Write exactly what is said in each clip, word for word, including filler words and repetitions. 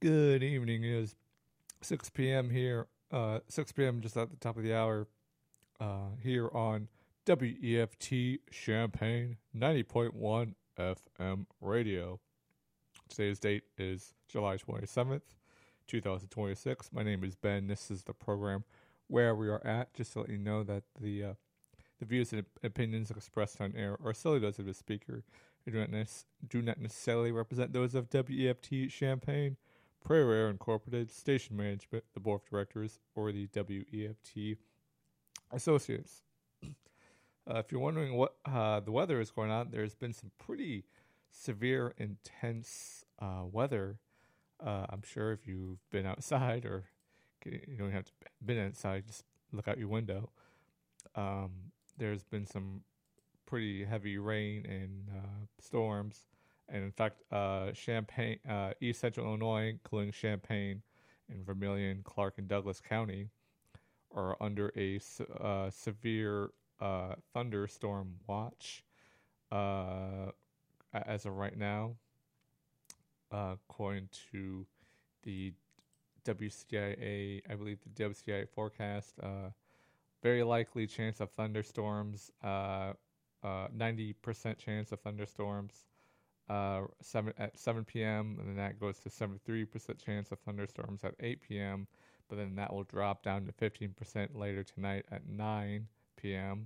Good evening. It is six p.m. here. Uh, six p.m. just at the top of the hour. Uh, here on W E F T Champaign ninety point one F M radio. Today's date is July twenty-seventh, twenty twenty-six. My name is Ben. This is the program where we are at. Just to let you know that the uh, the views and opinions expressed on air are solely those of the speaker. They do not, ne- do not necessarily represent those of W E F T Champaign, Prairie Air Incorporated, Station Management, the Board of Directors, or the W E F T Associates. Uh, if you're wondering what uh, the weather is going on, there's been some pretty severe, intense uh, weather. Uh, I'm sure if you've been outside, or you don't have to been outside, just look out your window. Um, there's been some pretty heavy rain and uh, storms. And in fact, uh, Champaign, uh, East Central Illinois, including Champaign and Vermilion, Clark, and Douglas County, are under a uh, severe uh, thunderstorm watch uh, as of right now, uh, according to the W C I A, I believe the W C I A forecast. Uh, very likely chance of thunderstorms, uh, uh, ninety percent chance of thunderstorms. Uh, seven at seven p.m. and then that goes to seventy-three percent chance of thunderstorms at eight p.m. But then that will drop down to fifteen percent later tonight at nine p.m.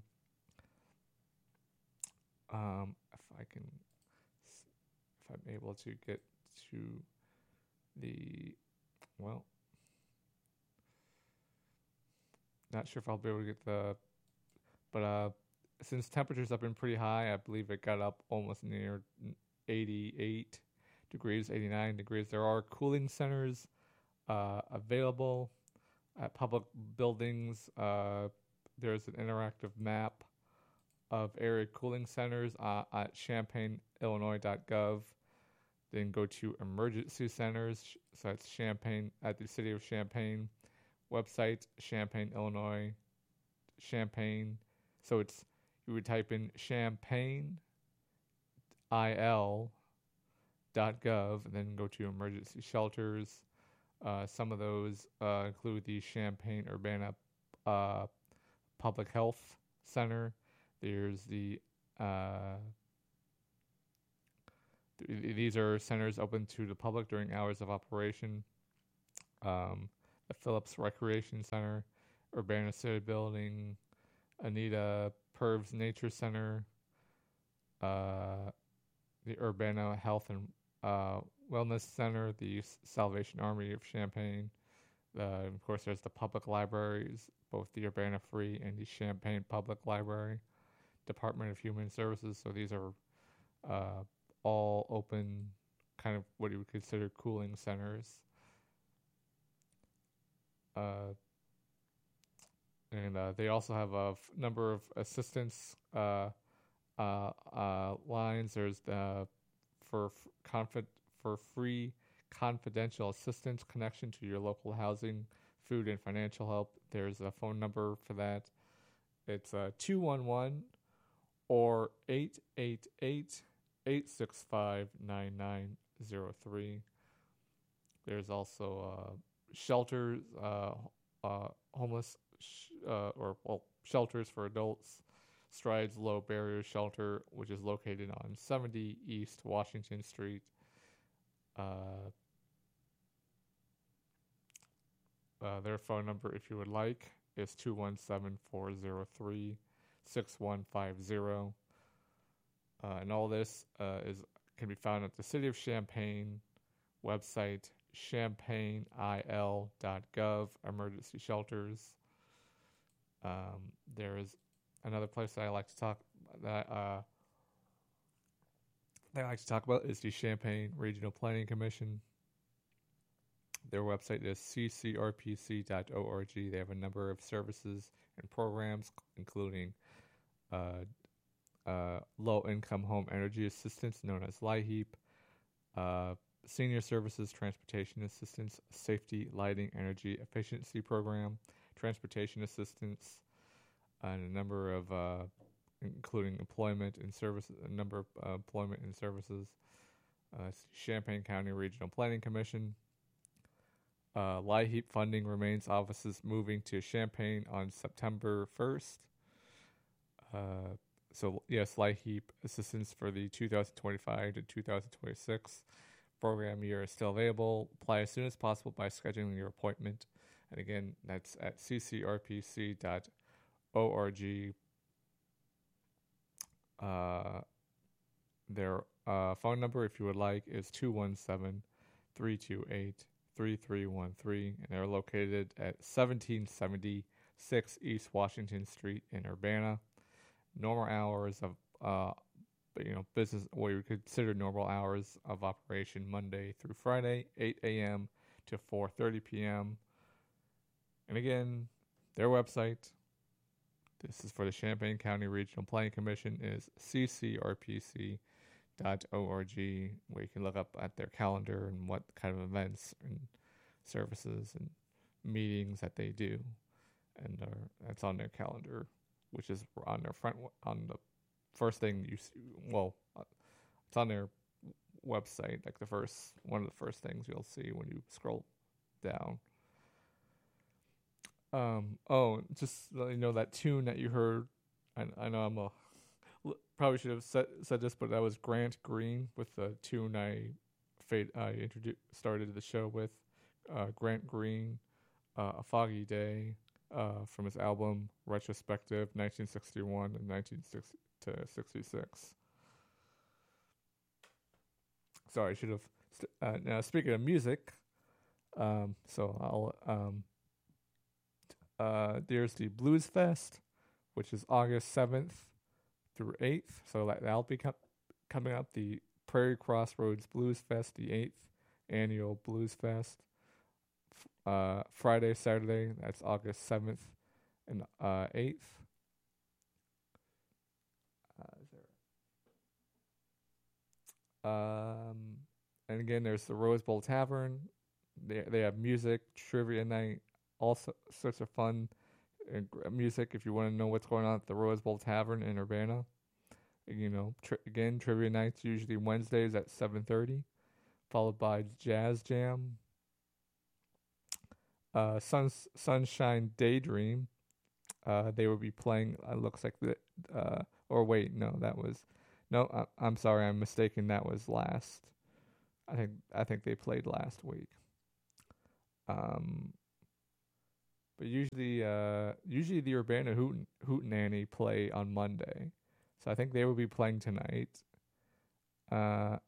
Um, if I can, if I'm able to get to the, well, not sure if I'll be able to get the, but uh, since temperatures have been pretty high, I believe it got up almost near eighty-eight degrees, eighty-nine degrees. There are cooling centers uh, available at public buildings. Uh, there's an interactive map of area cooling centers uh, at champaign illinois dot gov. Then go to emergency centers. So it's Champaign at the City of Champaign website, Champaign, Illinois, Champaign. So it's you would type in Champaign I L dot gov and then go to emergency shelters. Uh, some of those uh, include the Champaign Urbana uh, Public Health Center. There's the uh, th- these are centers open to the public during hours of operation. Um, the Phillips Recreation Center, Urbana City Building, Anita Purves Nature Center, uh, the Urbana Health and uh, Wellness Center, the Salvation Army of Champaign. Uh, of course, there's the public libraries, both the Urbana Free and the Champaign Public Library, Department of Human Services. So these are uh, all open, kind of what you would consider cooling centers. Uh, and uh, they also have a f- number of assistance uh, uh, uh, lines. There's the for f- confid- for free confidential assistance connection to your local housing, food, and financial help. There's a phone number for that. It's uh, two one one or eight eight eight, eight six five, nine nine zero three. There's also uh, shelters, uh, uh, homeless sh- uh, or well, shelters for adults. Strides Low Barrier Shelter, which is located on seventy East Washington Street. Uh, uh, their phone number, if you would like, is two one seven, four zero three, six one five zero. Uh, and all this uh, is can be found at the City of Champaign website, champaign I L dot gov, emergency shelters. Um, there is another place that I like to talk that uh, that I like to talk about is the Champaign Regional Planning Commission. Their website is c c r p c dot org. They have a number of services and programs, including uh, uh, low-income home energy assistance, known as LIHEAP, uh, senior services, transportation assistance, safety, lighting, energy efficiency program, transportation assistance, and a number of, uh, including employment and services, a number of uh, employment and services. Uh, Champaign County Regional Planning Commission. Uh, LIHEAP funding remains. Offices moving to Champaign on September first. Uh, so, yes, LIHEAP assistance for the two thousand twenty-five to two thousand twenty-six program year is still available. Apply as soon as possible by scheduling your appointment. And again, that's at c c r p c dot org. Uh, their uh, phone number, if you would like, is two one seven, three two eight, three three one three, and they're located at seventeen seventy-six East Washington Street in Urbana. Normal hours of, uh, you know, business, what you consider normal hours of operation, Monday through Friday, eight a.m. to four thirty p.m. And again, their website, this is for the Champaign County Regional Planning Commission, is c c r p c dot org, where you can look up at their calendar and what kind of events and services and meetings that they do. And uh, that's on their calendar, which is on their front, on the first thing you see. Well, uh, it's on their website, like the first, one of the first things you'll see when you scroll down. Um. Oh, just let you know that tune that you heard. I, I know I'm a probably should have said said this, but that was Grant Green with the tune I fade I introduced started the show with. Uh, Grant Green, uh, A Foggy Day, uh, from his album Retrospective, nineteen sixty-one and nineteen sixty to sixty-six. Sorry, I should have. St- uh, now speaking of music, um, so I'll um. Uh, there's the Blues Fest, which is August seventh through eighth. So that, that'll be com- coming up. The Prairie Crossroads Blues Fest, the eighth annual Blues Fest. Uh, Friday, Saturday, that's August seventh and uh, eighth. Uh, is there... Um, and again, there's the Rose Bowl Tavern. They they have music, trivia night, all so, sorts of fun and music if you want to know what's going on at the Rose Bowl Tavern in Urbana. You know, tri- again, trivia nights usually Wednesdays at seven thirty, followed by Jazz Jam. Uh, Suns, Sunshine Daydream. Uh, they will be playing. It uh, looks like the. Uh, or wait, no, that was. No, I, I'm sorry, I'm mistaken. That was last. I think I think they played last week. Um. But usually, uh, usually the Urbana Hoot Hootenanny play on Monday, so I think they will be playing tonight. Uh,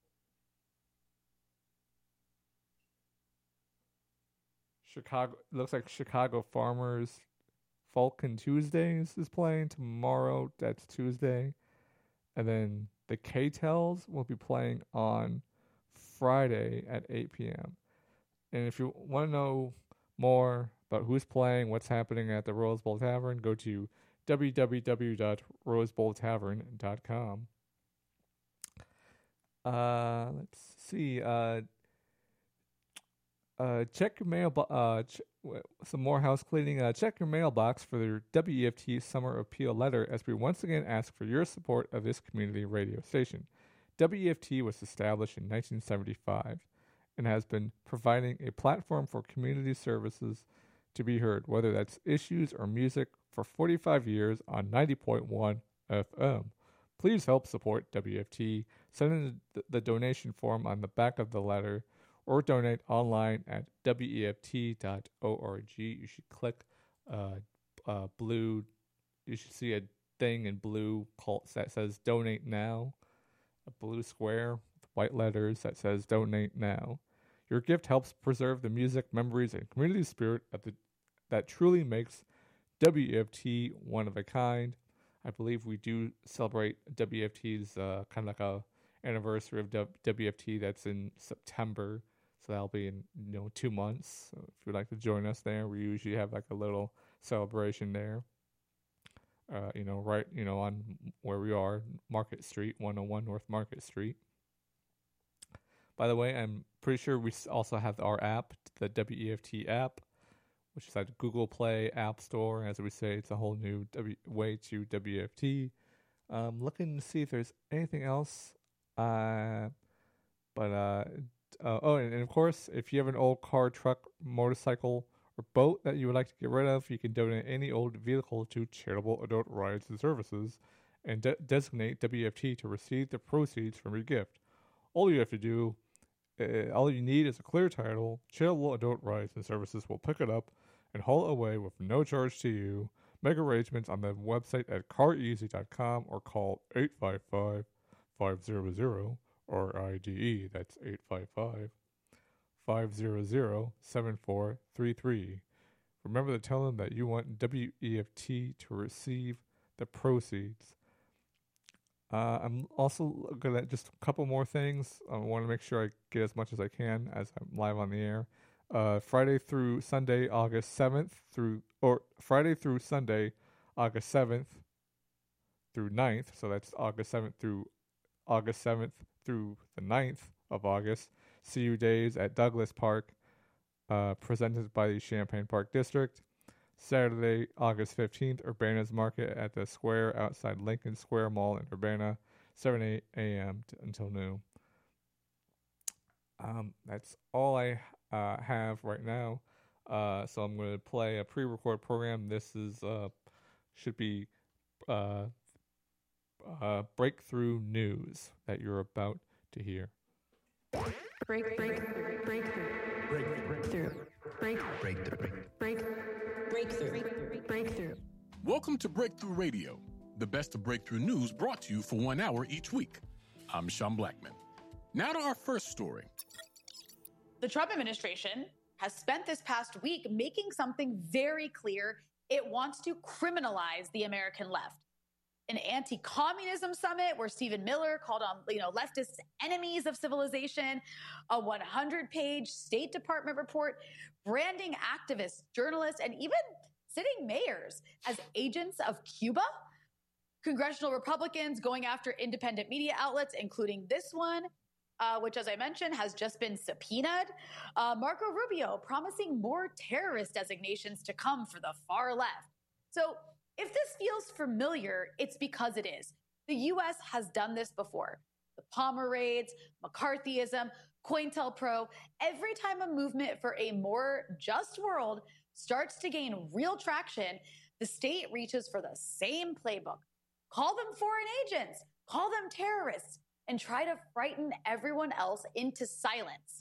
Chicago looks like Chicago Farmers Falcon Tuesdays is playing tomorrow. That's Tuesday, and then the K-Tels will be playing on Friday at eight p.m. And if you want to know more about who's playing, what's happening at the Rose Bowl Tavern, go to w w w dot rose bowl tavern dot com. Uh, let's see. Uh, uh, check your mail. Uh, ch- some more house cleaning. Uh, check your mailbox for the W E F T Summer Appeal letter, as we once again ask for your support of this community radio station. W E F T was established in nineteen seventy-five and has been providing a platform for community services to be heard, whether that's issues or music, for forty-five years on ninety point one F M. Please help support W F T. Send in the, the donation form on the back of the letter, or donate online at w e f t dot org. You should click uh, uh, blue. You should see a thing in blue called, that says Donate Now, a blue square with white letters that says Donate Now. Your gift helps preserve the music, memories, and community spirit of the, that truly makes W E F T one of a kind. I believe we do celebrate W E F T's uh, kind of like a anniversary of w- WFT that's in September. So that'll be in, you know, two months. So if you'd like to join us there, we usually have like a little celebration there. Uh, you know, right, you know, on where we are, Market Street, one oh one North Market Street. By the way, I'm pretty sure we also have our app, the W E F T app, which is at Google Play App Store. As we say, it's a whole new w- way to W E F T. Um, looking to see if there's anything else. Uh, but uh, Uh, oh, and, and of course, if you have an old car, truck, motorcycle, or boat that you would like to get rid of, you can donate any old vehicle to Charitable Adult Rides and Services and de- designate W F T to receive the proceeds from your gift. All you have to do, uh, all you need is a clear title. Charitable Adult Rides and Services will pick it up and haul it away with no charge to you. Make arrangements on the website at car easy dot com or call eight five five, five hundred or I D E. That's eight five five, five hundred, seven four three three. Remember to tell them that you want W E F T to receive the proceeds. Uh, I'm also going to just a couple more things. I want to make sure I get as much as I can as I'm live on the air. Uh, Friday through Sunday, August seventh through, or Friday through Sunday, August seventh through ninth. So that's August seventh through August seventh through the ninth of August. C U Days at Douglas Park, uh, presented by the Champaign Park District. Saturday, August fifteenth, Urbana's Market at the Square outside Lincoln Square Mall in Urbana, seven a.m. until noon. Um, that's all I uh, have right now. Uh, so I'm going to play a pre-record program. This is uh, should be uh, uh, breakthrough news that you're about to hear. Break, break, break, breakthrough. Break, breakthrough. Break, breakthrough. Break, breakthrough. Breakthrough. Welcome to Breakthrough Radio, the best of breakthrough news brought to you for one hour each week. I'm Sean Blackman. Now to our first story. The Trump administration has spent this past week making something very clear. It wants to criminalize the American left. An anti-communism summit where Stephen Miller called on, you know, leftists enemies of civilization, a one hundred page State Department report branding activists, journalists, and even sitting mayors as agents of Cuba. Congressional Republicans going after independent media outlets, including this one, uh, which, as I mentioned, has just been subpoenaed. Uh, Marco Rubio promising more terrorist designations to come for the far left. So if this feels familiar, it's because it is. The U S has done this before. The Palmer raids, McCarthyism, COINTELPRO. Every time a movement for a more just world starts to gain real traction, the state reaches for the same playbook. Call them foreign agents, call them terrorists, and try to frighten everyone else into silence.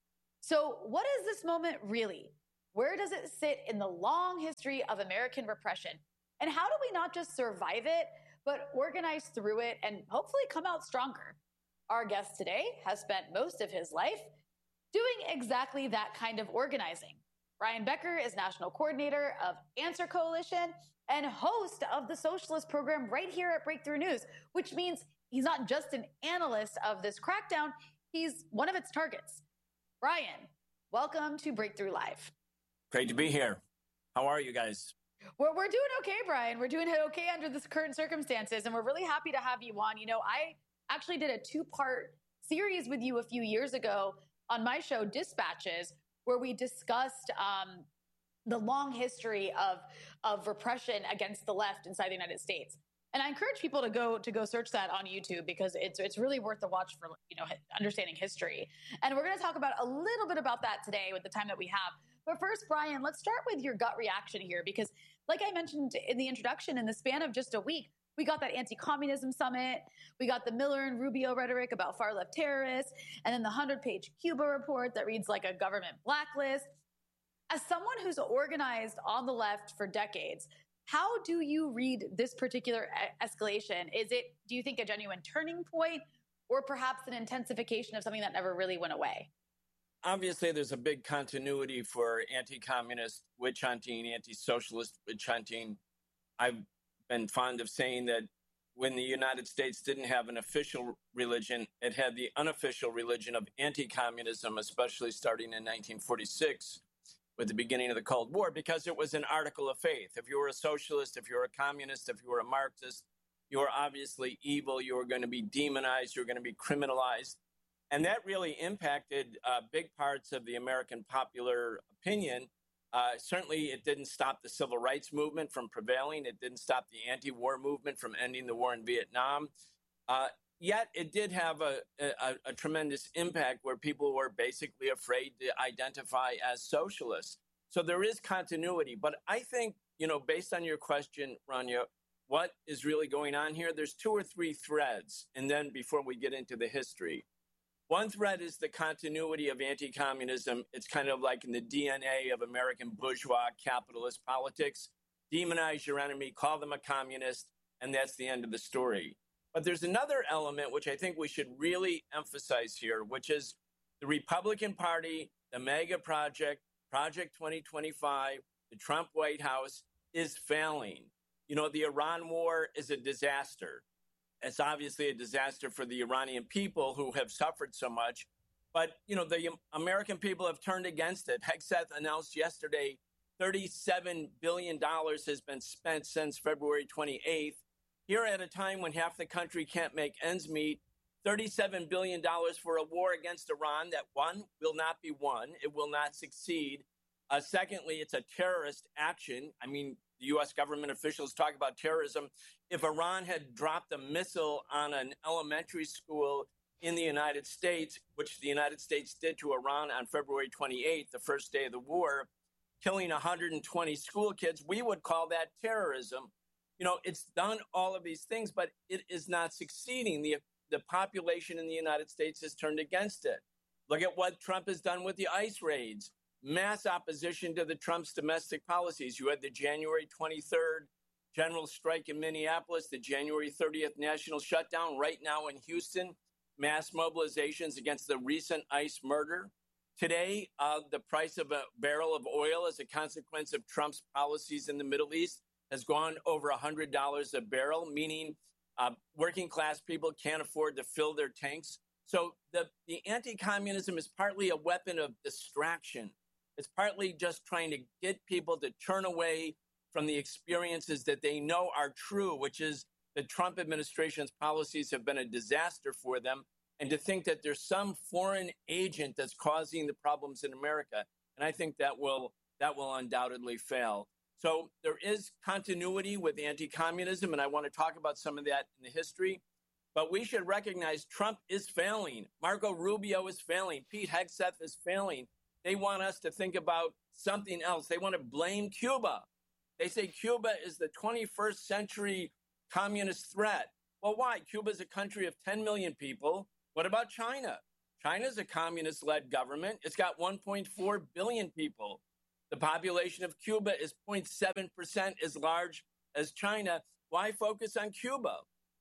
So what is this moment really? Where does it sit in the long history of American repression? And how do we not just survive it, but organize through it and hopefully come out stronger? Our guest today has spent most of his life doing exactly that kind of organizing. Brian Becker is national coordinator of Answer Coalition and host of the Socialist program right here at Breakthrough News, which means he's not just an analyst of this crackdown, he's one of its targets. Brian, welcome to Breakthrough Live. Great to be here. How are you guys? We're, we're doing okay, Brian. We're doing okay under the current circumstances, and we're really happy to have you on. You know, I actually did a two-part series with you a few years ago on my show, Dispatches, where we discussed um, the long history of, of repression against the left inside the United States. And I encourage people to go to go search that on YouTube because it's it's really worth the watch for, you know, understanding history. And we're going to talk about a little bit about that today with the time that we have. But first, Brian, let's start with your gut reaction here, because like I mentioned in the introduction, in the span of just a week, we got that anti-communism summit. We got the Miller and Rubio rhetoric about far-left terrorists, and then the hundred-page Cuba report that reads like a government blacklist. As someone who's organized on the left for decades, how do you read this particular escalation? Is it, do you think, a genuine turning point, or perhaps an intensification of something that never really went away? Obviously, there's a big continuity for anti-communist witch hunting, anti-socialist witch hunting. I've been fond of saying that when the United States didn't have an official religion, it had the unofficial religion of anti-communism, especially starting in nineteen forty-six with the beginning of the Cold War, because it was an article of faith. If you were a socialist, if you were a communist, if you were a Marxist, you were obviously evil. You were going to be demonized. You were going to be criminalized. And that really impacted uh, big parts of the American popular opinion. Uh, certainly, it didn't stop the civil rights movement from prevailing. It didn't stop the anti-war movement from ending the war in Vietnam. Uh, yet it did have a, a, a tremendous impact where people were basically afraid to identify as socialists. So there is continuity. But I think, you know, based on your question, Rania, what is really going on here? There's two or three threads. And then before we get into the history, one thread is the continuity of anti-communism. It's kind of like in the D N A of American bourgeois capitalist politics. Demonize your enemy, call them a communist, and that's the end of the story. But there's another element which I think we should really emphasize here, which is the Republican Party, the MAGA Project, Project twenty twenty-five, the Trump White House is failing. You know, the Iran war is a disaster. It's obviously a disaster for the Iranian people who have suffered so much. But, you know, the American people have turned against it. Hegseth announced yesterday thirty-seven billion dollars has been spent since February twenty-eighth. Here at a time when half the country can't make ends meet, thirty-seven billion dollars for a war against Iran that, one, will not be won. It will not succeed. Uh, secondly, it's a terrorist action. I mean, the U S government officials talk about terrorism. If Iran had dropped a missile on an elementary school in the United States, which the United States did to Iran on February twenty-eighth, the first day of the war, killing one hundred twenty school kids, we would call that terrorism. You know, it's done all of these things, but it is not succeeding. The, the population in the United States has turned against it. Look at what Trump has done with the ICE raids. Mass opposition to the Trump's domestic policies. You had the January twenty-third general strike in Minneapolis, the January thirtieth national shutdown right now in Houston, mass mobilizations against the recent ICE murder. Today, uh, the price of a barrel of oil as a consequence of Trump's policies in the Middle East has gone over one hundred dollars a barrel, meaning uh, working class people can't afford to fill their tanks. So the, the anti-communism is partly a weapon of distraction. It's partly just trying to get people to turn away from the experiences that they know are true, which is the Trump administration's policies have been a disaster for them, and to think that there's some foreign agent that's causing the problems in America. And I think that will that will undoubtedly fail. So there is continuity with anti-communism, and I want to talk about some of that in the history. But we should recognize Trump is failing. Marco Rubio is failing. Pete Hegseth is failing. They want us to think about something else. They want to blame Cuba. They say Cuba is the twenty-first century communist threat. Well, why? Cuba is a country of ten million people. What about China? China's a communist-led government. It's got one point four billion people. The population of Cuba is zero point seven percent as large as China. Why focus on Cuba?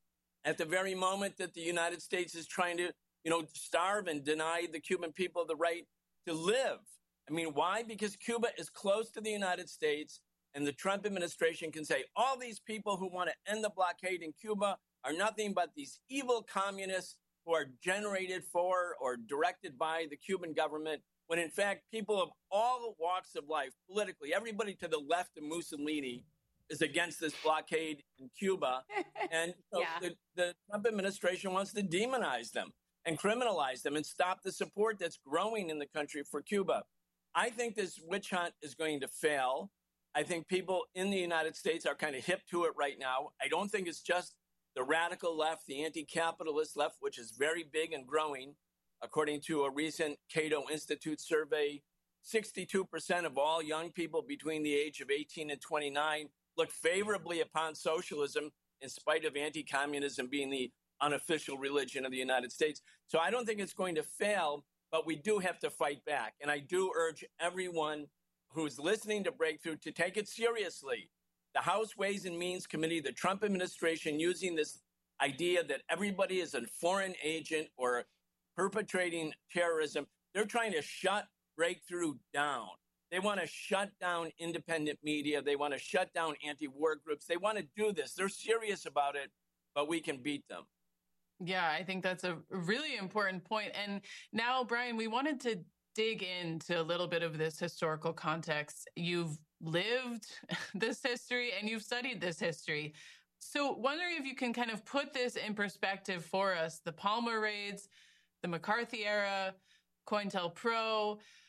At the very moment that the United States is trying to, you know, starve and deny the Cuban people the right to live. I mean, why? Because Cuba is close to the United States, and the Trump administration can say all these people who want to end the blockade in Cuba are nothing but these evil communists who are generated for or directed by the Cuban government, when in fact people of all walks of life, politically, everybody to the left of Mussolini is against this blockade in Cuba. And so yeah. the, the Trump administration wants to demonize them and criminalize them and stop the support that's growing in the country for Cuba. I think this witch hunt is going to fail. I think people in the United States are kind of hip to it right now. I don't think it's just the radical left, the anti-capitalist left, which is very big and growing. According to a recent Cato Institute survey, sixty-two percent of all young people between the age of eighteen and twenty-nine look favorably upon socialism, in spite of anti-communism being the unofficial religion of the United States. So I don't think it's going to fail, but we do have to fight back. And I do urge everyone who's listening to Breakthrough to take it seriously. The House Ways and Means Committee, the Trump administration, using this idea that everybody is a foreign agent or perpetrating terrorism, they're trying to shut Breakthrough down. They want to shut down independent media. They want to shut down anti-war groups. They want to do this. They're serious about it, but we can beat them. Yeah, I think that's a really important point. And now, Brian, we wanted to dig into a little bit of this historical context. You've lived this history and you've studied this history. So wondering if you can kind of put this in perspective for us, the Palmer raids, the McCarthy era, COINTELPRO.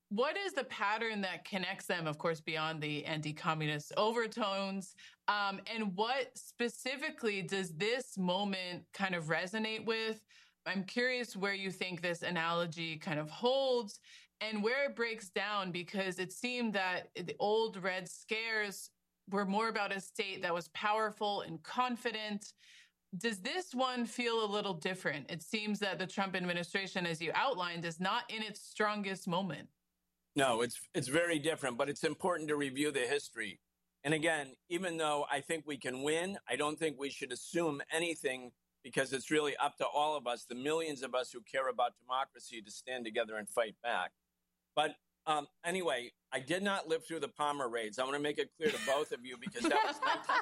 what is the pattern that connects them, of course, beyond the anti-communist overtones? Um, and what specifically does this moment kind of resonate with? I'm curious where you think this analogy kind of holds and where it breaks down, because it seemed that the old Red Scares were more about a state that was powerful and confident. Does this one feel a little different? It seems that the Trump administration, as you outlined, is not in its strongest moment. No, it's it's very different, but it's important to review the history. And again, even though I think we can win, I don't think we should assume anything, because it's really up to all of us, the millions of us who care about democracy, to stand together and fight back. But um, anyway, I did not live through the Palmer raids. I want to make it clear to both of you, because that was nineteen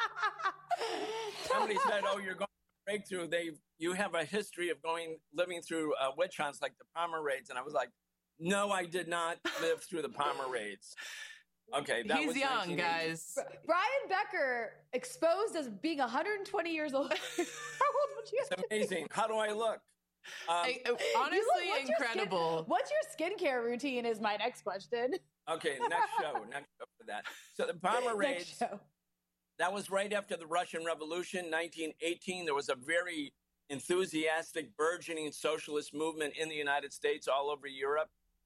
Somebody said, "Oh, you're going to breakthrough. They, you have a history of going, living through uh, witch hunts like the Palmer raids." And I was like, "No, I did not live through the Palmer raids." Okay, that He's was young, guys. Brian Becker exposed as being one hundred twenty years old. How old would you? It's amazing. How do I look? Um, I, honestly, You look- what's your incredible. Skin, what's your skincare routine? Is my next question. okay, next show, next show for that. So the Palmer raids. Next show. That was right after the Russian Revolution, nineteen eighteen. There was a very enthusiastic, burgeoning socialist movement in the United States, all over Europe.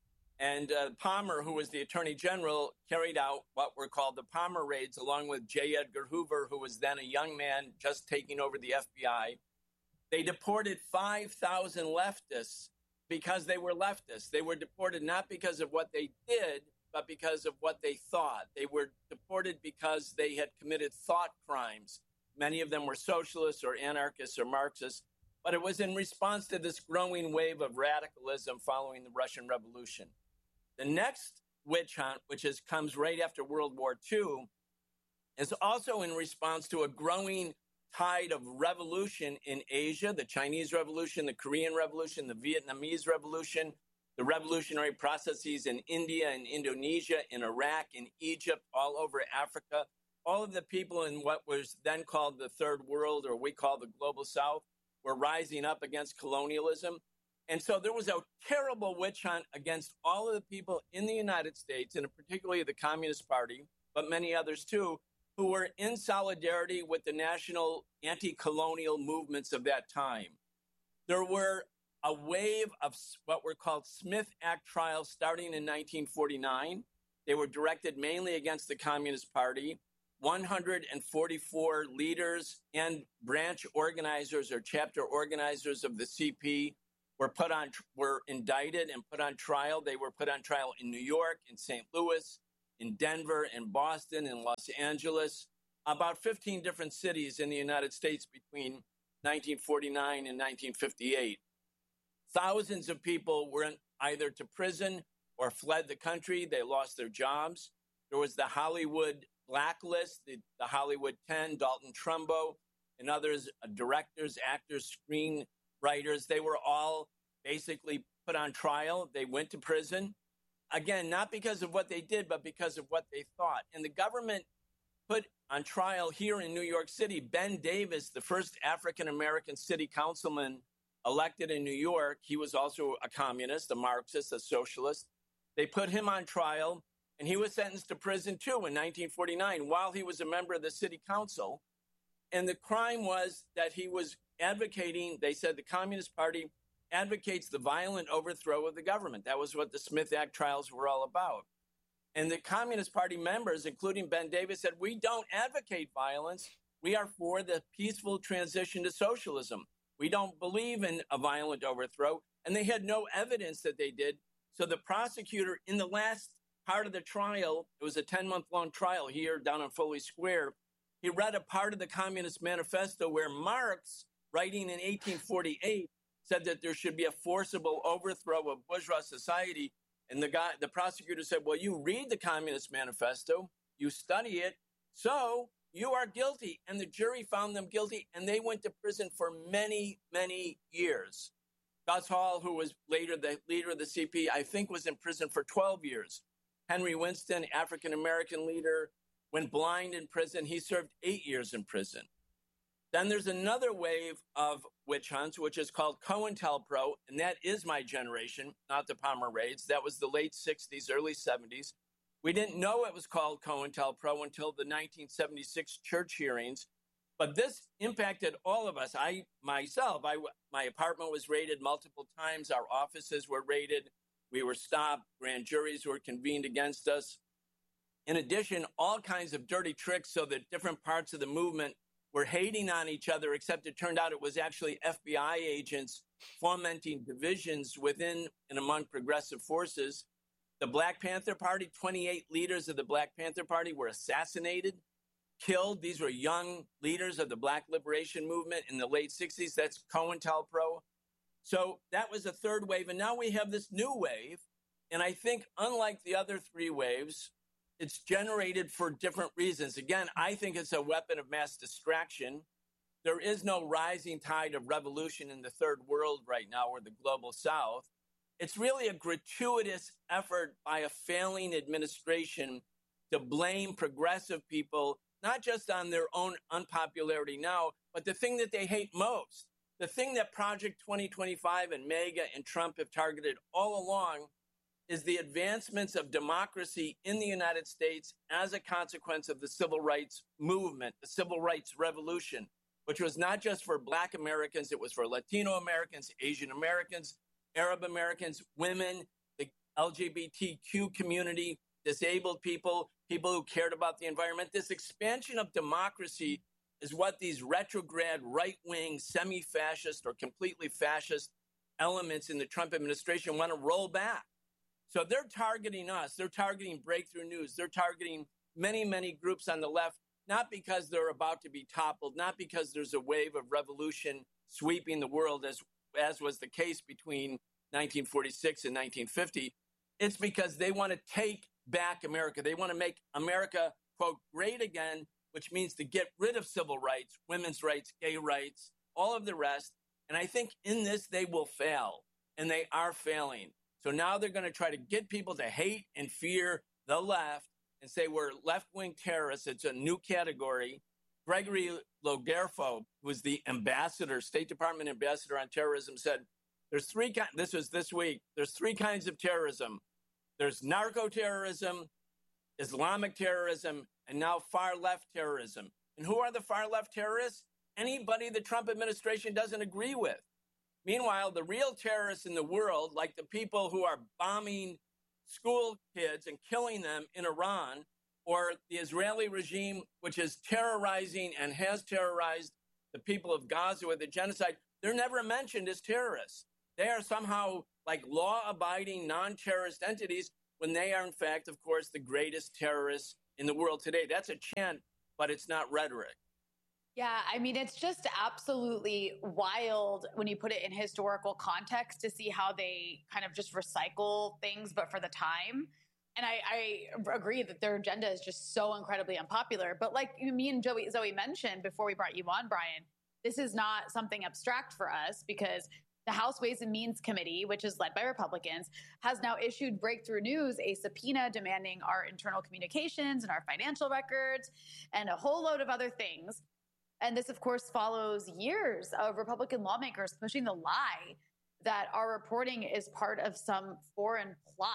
And uh, Palmer, who was the Attorney General, carried out what were called the Palmer raids, along with J. Edgar Hoover, who was then a young man just taking over the F B I. They deported five thousand leftists because they were leftists. They were deported not because of what they did, but because of what they thought. They were deported because they had committed thought crimes. Many of them were socialists or anarchists or Marxists, but it was in response to this growing wave of radicalism following the Russian Revolution. The next witch hunt, which is, comes right after World War Two, is also in response to a growing tide of revolution in Asia, the Chinese Revolution, the Korean Revolution, the Vietnamese Revolution, the revolutionary processes in India and Indonesia, in Iraq, in Egypt, all over Africa. All of the people in what was then called the Third World, or we call the Global South, were rising up against colonialism. And so there was a terrible witch hunt against all of the people in the United States, and particularly the Communist Party, but many others too, who were in solidarity with the national anti-colonial movements of that time. There were a wave of what were called Smith Act trials starting in nineteen forty-nine. They were directed mainly against the Communist Party. one hundred forty-four leaders and branch organizers or chapter organizers of the C P were put on, were indicted and put on trial. They were put on trial in New York, in Saint Louis, in Denver, in Boston, in Los Angeles, about fifteen different cities in the United States between nineteen forty-nine and nineteen fifty-eight. Thousands of people went either to prison or fled the country. They lost their jobs. There was the Hollywood blacklist, the, the Hollywood ten, Dalton Trumbo, and others, uh, directors, actors, screenwriters. They were all basically put on trial. They went to prison. Again, not because of what they did, but because of what they thought. And the government put on trial here in New York City Ben Davis, the first African-American city councilman elected in New York. He was also a communist, a Marxist, a socialist. They put him on trial, and he was sentenced to prison too in nineteen forty-nine while he was a member of the city council. And the crime was that he was advocating, they said the Communist Party advocates the violent overthrow of the government. That was what the Smith Act trials were all about. And the Communist Party members, including Ben Davis, said, we don't advocate violence. We are for the peaceful transition to socialism. We don't believe in a violent overthrow. And they had no evidence that they did. So the prosecutor, in the last part of the trial, it was a ten-month-long trial here down on Foley Square, he read a part of the Communist Manifesto where Marx, writing in eighteen forty-eight, said that there should be a forcible overthrow of bourgeois society. And the guy, the prosecutor said, well, you read the Communist Manifesto, you study it, so you are guilty. And the jury found them guilty, and they went to prison for many, many years. Gus Hall, who was later the leader of the C P, I think was in prison for twelve years. Henry Winston, African-American leader, went blind in prison. He served eight years in prison. Then there's another wave of witch hunts, which is called COINTELPRO, and that is my generation, not the Palmer raids. That was the late sixties, early seventies. We didn't know it was called COINTELPRO until the nineteen seventy-six church hearings, but this impacted all of us. I, myself, I, my apartment was raided multiple times. Our offices were raided. We were stopped. Grand juries were convened against us. In addition, all kinds of dirty tricks so that different parts of the movement were hating on each other, except it turned out it was actually F B I agents fomenting divisions within and among progressive forces. The Black Panther Party, twenty-eight leaders of the Black Panther Party were assassinated, killed. These were young leaders of the Black Liberation Movement in the late sixties. That's COINTELPRO. So that was a third wave. And now we have this new wave. And I think unlike the other three waves, it's generated for different reasons. Again, I think it's a weapon of mass distraction. There is no rising tide of revolution in the third world right now or the global south. It's really a gratuitous effort by a failing administration to blame progressive people, not just on their own unpopularity now, but the thing that they hate most, the thing that Project twenty twenty-five and MAGA and Trump have targeted all along, is the advancements of democracy in the United States as a consequence of the civil rights movement, the civil rights revolution, which was not just for Black Americans, it was for Latino Americans, Asian Americans, Arab Americans, women, the L G B T Q community, disabled people, people who cared about the environment. This expansion of democracy is what these retrograde, right-wing, semi-fascist or completely fascist elements in the Trump administration want to roll back. So they're targeting us. They're targeting Breakthrough News. They're targeting many, many groups on the left, not because they're about to be toppled, not because there's a wave of revolution sweeping the world, as, as was the case between nineteen forty-six and nineteen fifty. It's because they want to take back America. They want to make America, quote, great again, which means to get rid of civil rights, women's rights, gay rights, all of the rest. And I think in this, they will fail, and they are failing. So now they're going to try to get people to hate and fear the left and say we're left-wing terrorists. It's a new category. Gregory Logerfo, who is the ambassador, State Department ambassador on terrorism, said there's three kinds, this was this week, there's three kinds of terrorism. There's narco-terrorism, Islamic terrorism, and now far-left terrorism. And who are the far-left terrorists? Anybody the Trump administration doesn't agree with. Meanwhile, the real terrorists in the world, like the people who are bombing school kids and killing them in Iran, or the Israeli regime, which is terrorizing and has terrorized the people of Gaza with the genocide, they're never mentioned as terrorists. They are somehow like law-abiding, non-terrorist entities when they are, in fact, of course, the greatest terrorists in the world today. That's a chant, but it's not rhetoric. Yeah, I mean, it's just absolutely wild when you put it in historical context to see how they kind of just recycle things, but for the time. And I, I agree that their agenda is just so incredibly unpopular. But like me and Joey, Zoe mentioned before we brought you on, Brian, this is not something abstract for us because the House Ways and Means Committee, which is led by Republicans, has now issued Breakthrough News a subpoena demanding our internal communications and our financial records and a whole load of other things. And this, of course, follows years of Republican lawmakers pushing the lie that our reporting is part of some foreign plot.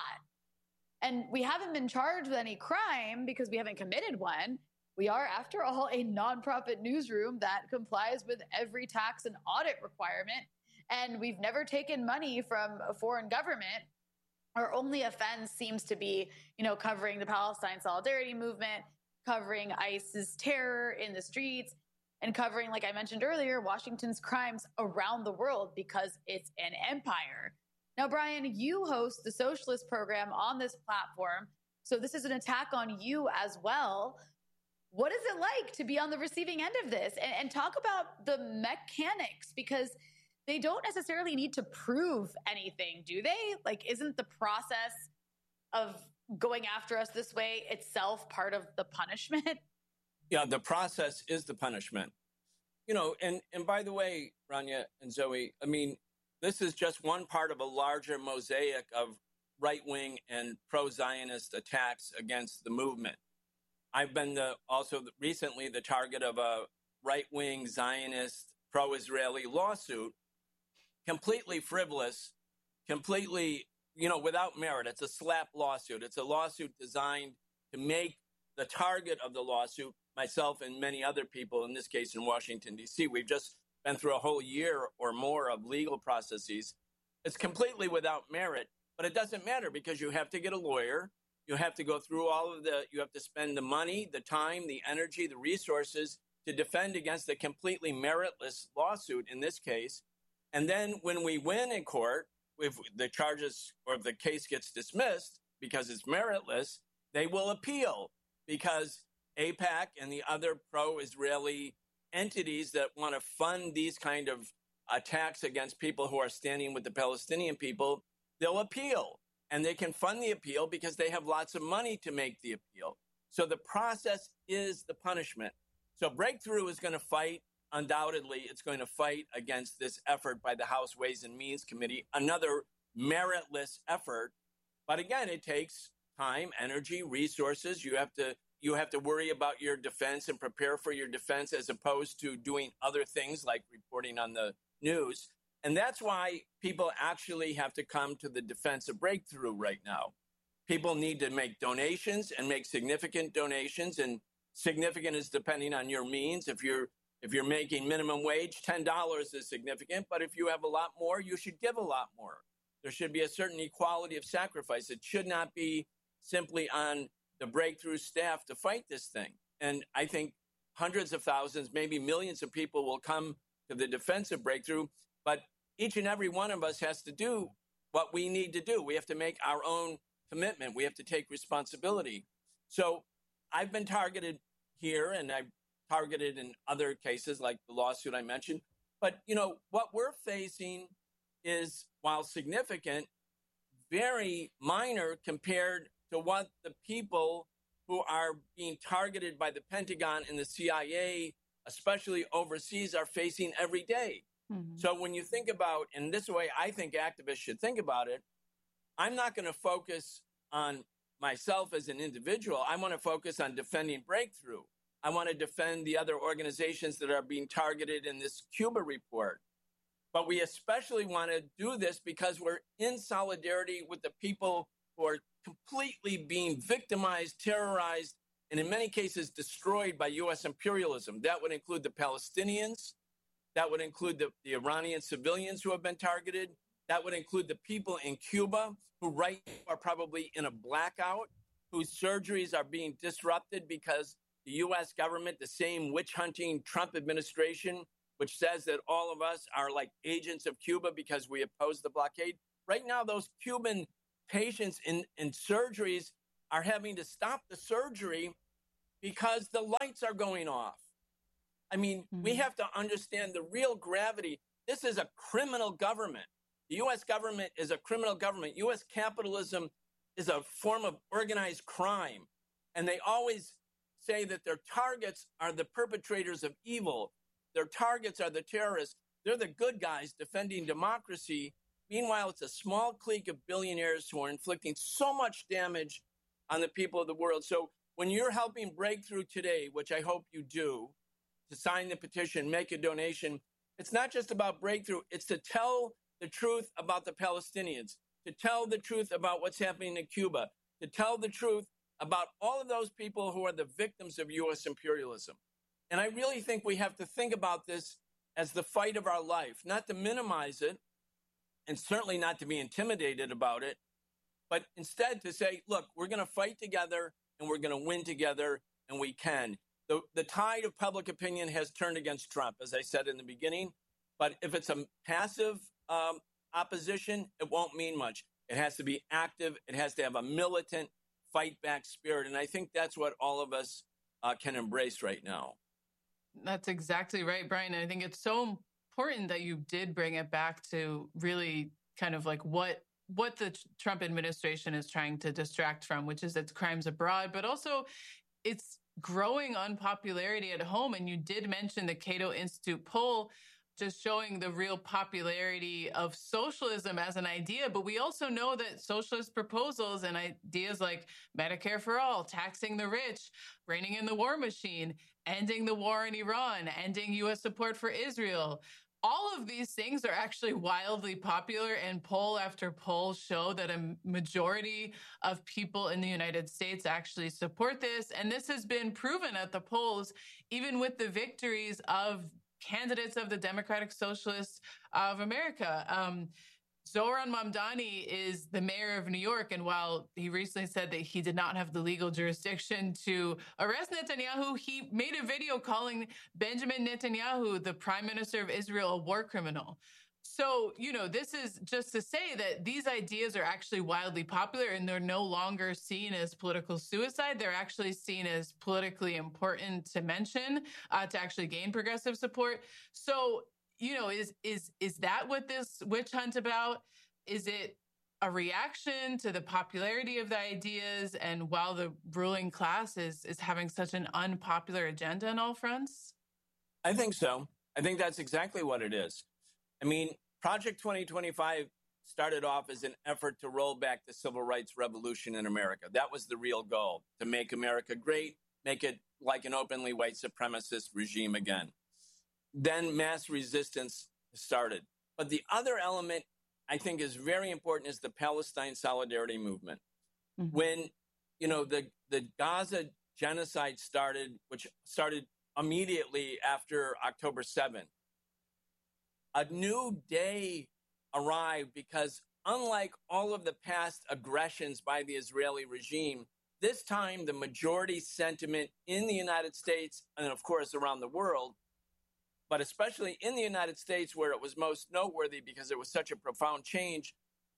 And we haven't been charged with any crime because we haven't committed one. We are, after all, a nonprofit newsroom that complies with every tax and audit requirement. And we've never taken money from a foreign government. Our only offense seems to be, you know, covering the Palestine Solidarity Movement, covering ISIS terror in the streets, and covering, like I mentioned earlier, Washington's crimes around the world because it's an empire. Now, Brian, you host the Socialist program on this platform, so this is an attack on you as well. What is it like to be on the receiving end of this? And, and talk about the mechanics, because they don't necessarily need to prove anything, do they? Like, isn't the process of going after us this way itself part of the punishment? Yeah, the process is the punishment. You know, and, and by the way, Rania and Zoe, I mean, this is just one part of a larger mosaic of right-wing and pro-Zionist attacks against the movement. I've been the, also recently the target of a right-wing Zionist pro-Israeli lawsuit, completely frivolous, completely, you know, without merit. It's a slap lawsuit. It's a lawsuit designed to make the target of the lawsuit myself and many other people, in this case in Washington, D C. We've just been through a whole year or more of legal processes. It's completely without merit, but it doesn't matter because you have to get a lawyer. You have to go through all of the, you have to spend the money, the time, the energy, the resources to defend against a completely meritless lawsuit in this case. And then when we win in court, if the charges or if the case gets dismissed because it's meritless, they will appeal because AIPAC and the other pro-Israeli entities that want to fund these kind of attacks against people who are standing with the Palestinian people, they'll appeal. And they can fund the appeal because they have lots of money to make the appeal. So the process is the punishment. So Breakthrough is going to fight, undoubtedly, it's going to fight against this effort by the House Ways and Means Committee, another meritless effort. But again, it takes time, energy, resources. You have to you have to worry about your defense and prepare for your defense as opposed to doing other things like reporting on the news. And that's why people actually have to come to the defense of Breakthrough right now. People need to make donations and make significant donations, and significant is depending on your means. If you're if you're making minimum wage, ten dollars is significant, but if you have a lot more, you should give a lot more. There should be a certain equality of sacrifice. It should not be simply on the Breakthrough staff to fight this thing. And I think hundreds of thousands, maybe millions of people will come to the defense of Breakthrough, but each and every one of us has to do what we need to do. We have to make our own commitment. We have to take responsibility. So I've been targeted here, and I've targeted in other cases like the lawsuit I mentioned. But, you know, what we're facing is, while significant, very minor compared to what the people who are being targeted by the Pentagon and the C I A, especially overseas, are facing every day. Mm-hmm. So when you think about, and this way I think activists should think about it, I'm not going to focus on myself as an individual. I want to focus on defending Breakthrough. I want to defend the other organizations that are being targeted in this Cuba report. But we especially want to do this because we're in solidarity with the people who are completely being victimized, terrorized, and in many cases destroyed by U S imperialism. That would include the Palestinians. That would include the, the Iranian civilians who have been targeted. That would include the people in Cuba who right now are probably in a blackout, whose surgeries are being disrupted because the U S government, the same witch-hunting Trump administration, which says that all of us are like agents of Cuba because we oppose the blockade. Right now, those Cuban patients in, in surgeries are having to stop the surgery because the lights are going off. I mean, mm-hmm. we have to understand the real gravity. This is a criminal government. The U S government is a criminal government. U S capitalism is a form of organized crime. And they always say that their targets are the perpetrators of evil. Their targets are the terrorists. They're the good guys defending democracy. Meanwhile, it's a small clique of billionaires who are inflicting so much damage on the people of the world. So when you're helping Breakthrough today, which I hope you do, to sign the petition, make a donation, it's not just about Breakthrough. It's to tell the truth about the Palestinians, to tell the truth about what's happening in Cuba, to tell the truth about all of those people who are the victims of U S imperialism. And I really think we have to think about this as the fight of our life, not to minimize it, and certainly not to be intimidated about it, but instead to say, look, we're going to fight together and we're going to win together, and we can. The, the tide of public opinion has turned against Trump, as I said in the beginning. But if it's a passive um, opposition, it won't mean much. It has to be active. It has to have a militant fight back spirit. And I think that's what all of us uh, can embrace right now. That's exactly right, Brian. I think it's so important that you did bring it back to really kind of like what what the Trump administration is trying to distract from, which is its crimes abroad, but also its growing unpopularity at home. And you did mention the Cato Institute poll just showing the real popularity of socialism as an idea. But we also know that socialist proposals and ideas like Medicare for all, taxing the rich, reining in the war machine, ending the war in Iran, ending U S support for Israel, all of these things are actually wildly popular, and poll after poll show that a majority of people in the United States actually support this. And this has been proven at the polls, even with the victories of candidates of the Democratic Socialists of America. Um, Zohran Mamdani is the mayor of New York, and while he recently said that he did not have the legal jurisdiction to arrest Netanyahu, he made a video calling Benjamin Netanyahu, the prime minister of Israel, a war criminal. So, you know, this is just to say that these ideas are actually wildly popular, and they're no longer seen as political suicide. They're actually seen as politically important to mention, uh, to actually gain progressive support. So, you know, is is is that what this witch hunt about? Is it a reaction to the popularity of the ideas, and while the ruling class is is having such an unpopular agenda on all fronts? I think so. I think that's exactly what it is. I mean, Project twenty twenty-five started off as an effort to roll back the civil rights revolution in America. That was the real goal, to make America great, make it like an openly white supremacist regime again. Then mass resistance started. But the other element I think is very important is the Palestine Solidarity Movement. Mm-hmm. When, you know, the, the Gaza genocide started, which started immediately after October seventh, a new day arrived because unlike all of the past aggressions by the Israeli regime, this time the majority sentiment in the United States and, of course, around the world, but especially in the United States where it was most noteworthy because it was such a profound change,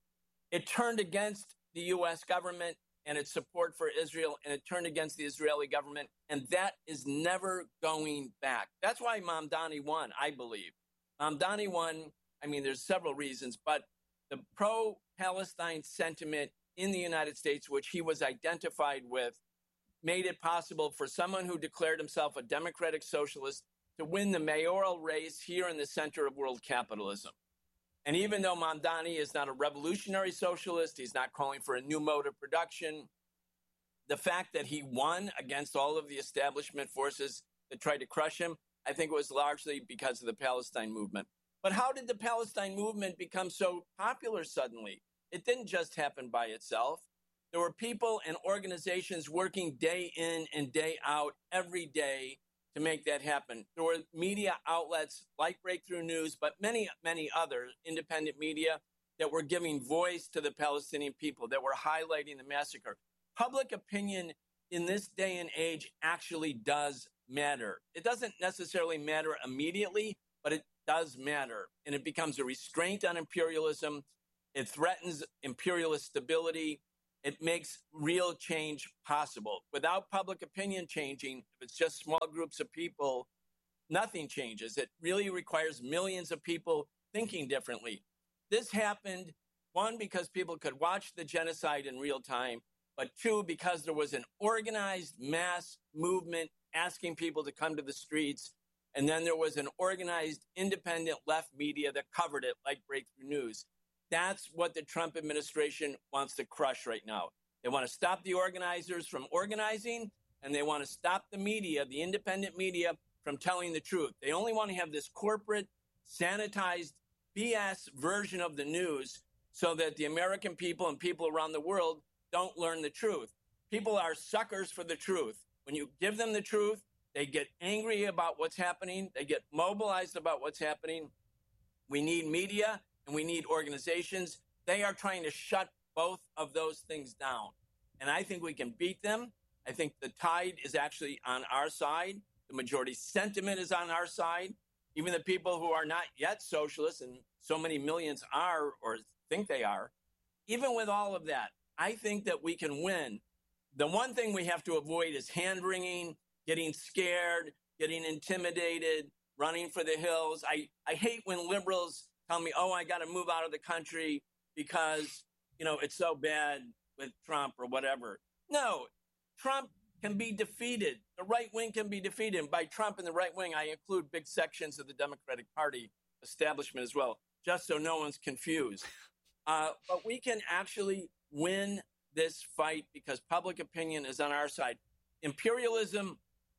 it turned against the U S government and its support for Israel, and it turned against the Israeli government, and that is never going back. That's why Mamdani won, I believe. Mamdani won, I mean, there's several reasons, but the pro-Palestine sentiment in the United States, which he was identified with, made it possible for someone who declared himself a democratic socialist to win the mayoral race here in the center of world capitalism. And even though Mamdani is not a revolutionary socialist, he's not calling for a new mode of production, the fact that he won against all of the establishment forces that tried to crush him, I think it was largely because of the Palestine movement. But how did the Palestine movement become so popular suddenly? It didn't just happen by itself. There were people and organizations working day in and day out every day to make that happen. There were media outlets like Breakthrough News, but many, many other independent media that were giving voice to the Palestinian people, that were highlighting the massacre. Public opinion in this day and age actually does matter. It doesn't necessarily matter immediately, but it does matter. And it becomes a restraint on imperialism. It threatens imperialist stability. It makes real change possible. Without public opinion changing, if it's just small groups of people, nothing changes. It really requires millions of people thinking differently. This happened, one, because people could watch the genocide in real time, but two, because there was an organized mass movement asking people to come to the streets. And then there was an organized independent left media that covered it, like Breakthrough News. That's what the Trump administration wants to crush right now. They want to stop the organizers from organizing, and they want to stop the media, the independent media, from telling the truth. They only want to have this corporate, sanitized B S version of the news so that the American people and people around the world don't learn the truth. People are suckers for the truth. When you give them the truth, they get angry about what's happening. They get mobilized about what's happening. We need media and we need organizations. They are trying to shut both of those things down. And I think we can beat them. I think the tide is actually on our side. The majority sentiment is on our side. Even the people who are not yet socialists, and so many millions are or think they are, even with all of that, I think that we can win. The one thing we have to avoid is hand-wringing, getting scared, getting intimidated, running for the hills. I, I hate when liberals tell me, oh, I got to move out of the country because, you know, it's so bad with Trump or whatever. No, Trump can be defeated. The right wing can be defeated. And by Trump and the right wing, I include big sections of the Democratic Party establishment as well, just so no one's confused. Uh, but we can actually win this fight because public opinion is on our side. Imperialism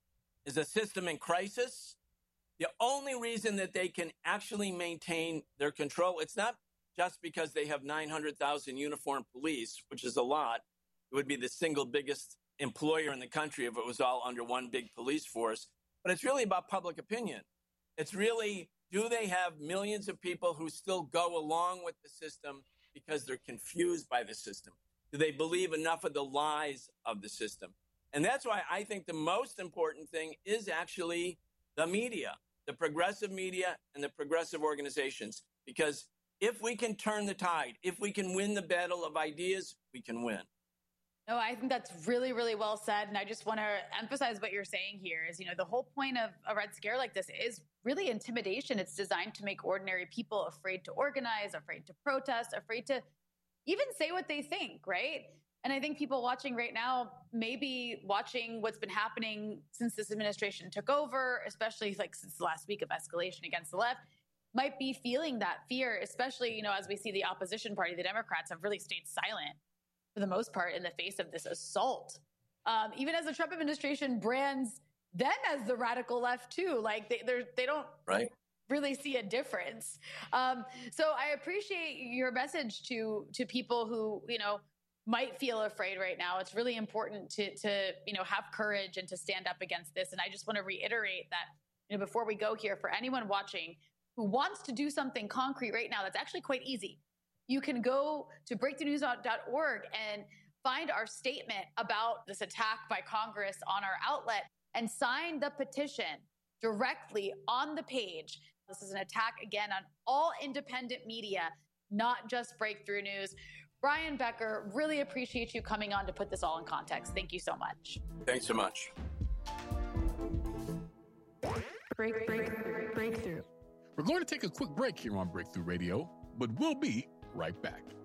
is a system in crisis. The only reason that they can actually maintain their control, it's not just because they have nine hundred thousand uniformed police, which is a lot. It would be the single biggest employer in the country if it was all under one big police force. But it's really about public opinion. It's really, do they have millions of people who still go along with the system because they're confused by the system? Do they believe enough of the lies of the system? And that's why I think the most important thing is actually the media, the progressive media and the progressive organizations. Because if we can turn the tide, if we can win the battle of ideas, we can win. No, I think that's really, really well said. And I just want to emphasize what you're saying here is, you know, the whole point of a Red Scare like this is really intimidation. It's designed to make ordinary people afraid to organize, afraid to protest, afraid to even say what they think, right? And I think people watching right now, maybe watching what's been happening since this administration took over, especially like since the last week of escalation against the left, might be feeling that fear, especially, you know, as we see the opposition party, the Democrats, have really stayed silent for the most part in the face of this assault. Um, even as the Trump administration brands them as the radical left too, like they they're, they don't right. really see a difference. Um, so I appreciate your message to to people who, you know, might feel afraid right now. It's really important to, to, you know, have courage and to stand up against this. And I just want to reiterate that, you know, before we go here, for anyone watching who wants to do something concrete right now, that's actually quite easy. You can go to breakthrough news dot org and find our statement about this attack by Congress on our outlet and sign the petition directly on the page. This is an attack, again, on all independent media, not just Breakthrough News. Brian Becker, really appreciate you coming on to put this all in context. Thank you so much. Thanks so much. Break, break, breakthrough. We're going to take a quick break here on Breakthrough Radio, but we'll be right back.